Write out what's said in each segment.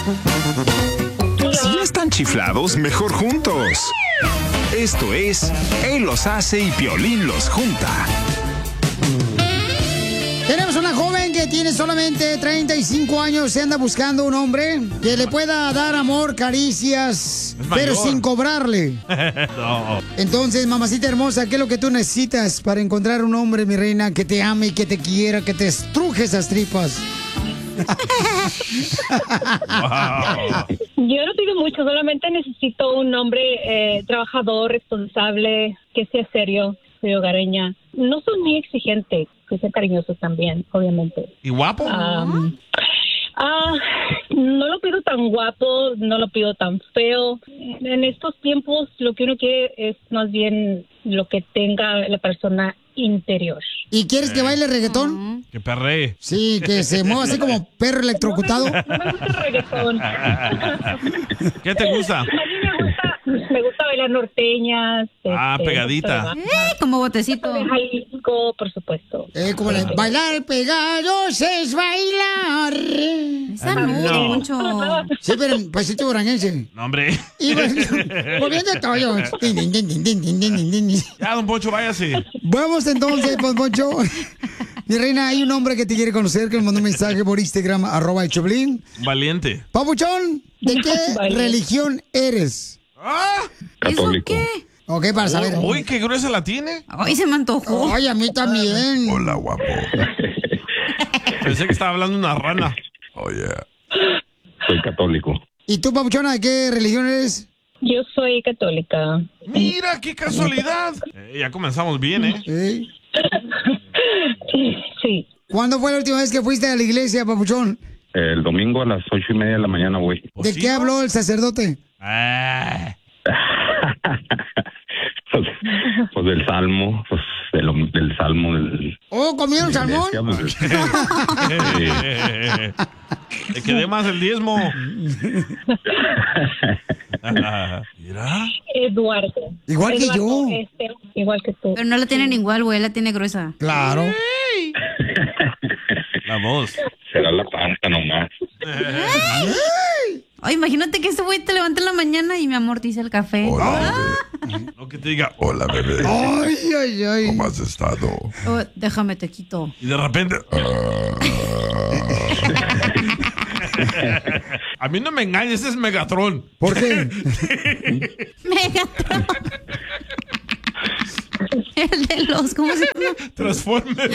Si ya están chiflados, mejor juntos. Esto es Él los hace y Piolín los junta. Tenemos una joven que tiene solamente 35 años. Se anda buscando un hombre que le pueda dar amor, caricias, pero sin cobrarle. No. Entonces, mamacita hermosa, ¿qué es lo que tú necesitas para encontrar un hombre, mi reina, que te ame y que te quiera, que te estruje esas tripas? Yo no pido mucho, solamente necesito un hombre trabajador, responsable, que sea serio, soy hogareña. No soy muy exigente, que sea cariñoso también, obviamente. ¿Y guapo? No lo pido tan guapo, no lo pido tan feo. En estos tiempos lo que uno quiere es más bien lo que tenga la persona interior. ¿Y quieres que baile reggaetón? Que perree. Sí, que se mueva así como perro electrocutado. No me gusta el reggaetón. ¿Qué te gusta? A mí me gusta bailar norteñas. Pegadita. Como botecito. De Jalisco, por supuesto. Como bailar pegados es bailar. Esa no, mucho. Sí, pero en pasito duranguense. No, hombre. Y volviendo a todo. Ya, don Poncho, váyase. Vamos entonces, don Poncho. Mi reina, hay un hombre que te quiere conocer que me mandó un mensaje por Instagram, @el Choplin. Valiente. Papuchón, ¿de qué religión eres? Católico. ¿Qué? Ok, para saber. Uy, qué gruesa la tiene. Ay, se me antojó. Ay, a mí también. Hola, guapo. Pensé que estaba hablando una rana. Oye. Soy católico. ¿Y tú, Papuchona, de qué religión eres? Yo soy católica. Mira, qué casualidad. Ya comenzamos bien, ¿eh? Sí. ¿Cuándo fue la última vez que fuiste a la iglesia, Papuchón? El domingo a las 8:30 de la mañana voy. ¿De qué habló el sacerdote? Pues del salmo, pues del salmo del... ¿Oh, comieron salmón? Te quedé más el diezmo. Mira. Eduardo. Igual que yo. Igual que tú. Pero no la tienen igual, güey, la tiene gruesa. Claro. La voz. Será la panza nomás. Ay, imagínate que ese güey te levanta en la mañana y mi amor te dice el café. Hola, No que te diga, hola, bebé. Ay, ay, ay. ¿Cómo has estado? Oh, déjame, te quito. y de repente. A mí no me engañes, ese es Megatron. ¿Por qué? Megatron. El de los, ¿cómo se llama? Transformer.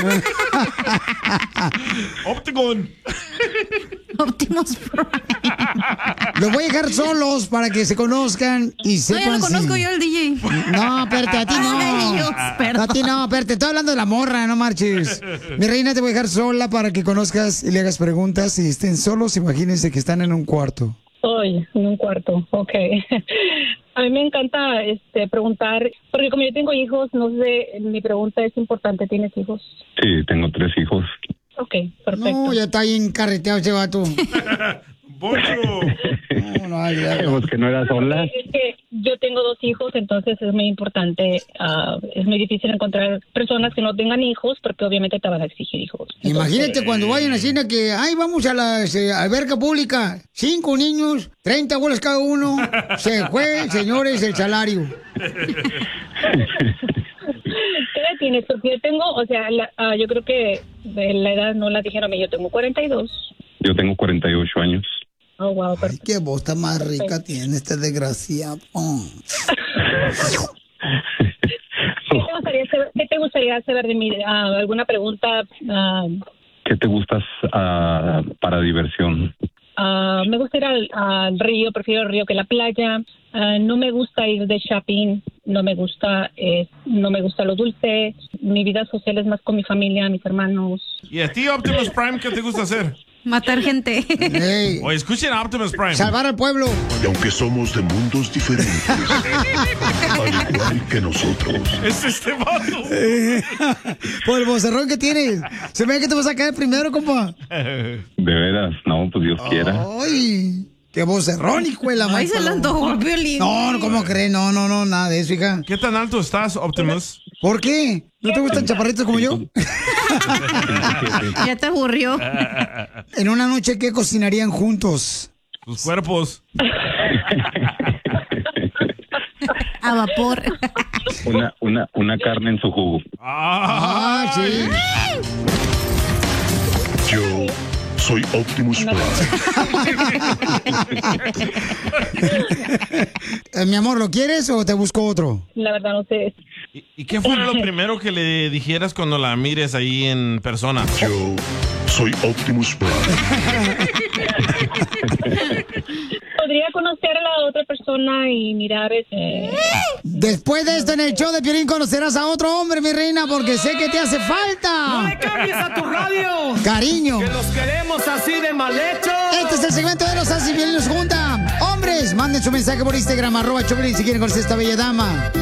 Opticon. Optimus Prime. Los voy a dejar solos para que se conozcan y No, sepan ya lo conozco si... yo, el DJ. No, espérate, a ti no. Ay, Dios, perdón. A ti no, espérate, estoy hablando de la morra, no marches. Mi reina, te voy a dejar sola para que conozcas y le hagas preguntas. Y estén solos, imagínense que están en un cuarto. Estoy en un cuarto, ok. A mí me encanta preguntar, porque como yo tengo hijos, no sé, mi pregunta es importante, ¿tienes hijos? Sí, tengo 3 hijos. Ok, perfecto. No, ya está ahí encarreteado ese vato. Poncho. No, ya. Pues que no era sola. Es que yo tengo 2 hijos, entonces es muy importante, es muy difícil encontrar personas que no tengan hijos, porque obviamente te van a exigir hijos. Imagínate cuando vayan a cine que, ay, vamos a la alberca pública, 5 niños, 30 bolas cada uno, se fue, señores, el salario. ¿Qué edad tienes? Porque yo tengo, o sea, yo creo que la edad no la dijeron a mí, yo tengo 42. Yo tengo 48 años. Oh, wow, Ay, qué voz tan más rica tiene este desgraciado. ¿Qué te gustaría saber de mí? ¿Alguna pregunta? ¿Qué te gustas para diversión? Me gusta ir al río, prefiero el río que la playa. No me gusta ir de shopping, no me gusta lo dulce. Mi vida social es más con mi familia, mis hermanos. ¿Y a ti, Optimus Prime, qué te gusta hacer? Matar gente. Hey, O escuchen a Optimus Prime. salvar al pueblo. Y aunque somos de mundos diferentes, al igual que nosotros, Es este vato. Por el vocerrón que tienes. Se ve que te vas a caer primero, compa. De veras, no, pues Dios quiera. Ay, qué vocerrón, hijo de la Ay, madre. se le antojó el Piolín. No, ¿cómo crees? No, nada de eso, hija. ¿Qué tan alto estás, Optimus? ¿Por qué? ¿No te gustan chaparritos como yo? Ya te aburrió. En una noche, ¿qué cocinarían juntos? Sus cuerpos. A vapor. Una carne en su jugo. Ah, sí. Yo soy Optimus Prime. Mi amor, ¿lo quieres o te busco otro? La verdad no sé. ¿Y qué fuera lo primero que le dijeras cuando la mires ahí en persona? Yo soy Optimus Prime. Podría conocer a la otra persona y mirar Después de esto en el show de Piolín conocerás a otro hombre, mi reina, porque sé que te hace falta. ¡No le cambies a tu radio! Cariño. ¡Que los queremos así de mal hechos! Este es el segmento de Los Hace y Piolín los junta. Hombres, manden su mensaje por Instagram, @Choplin, si quieren conocer a esta bella dama.